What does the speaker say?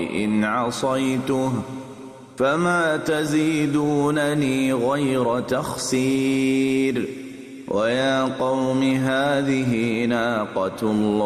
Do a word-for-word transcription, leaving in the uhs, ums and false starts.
إن عصيته فما تزيدونني غير تخسير. ويا قوم هذه ناقة الله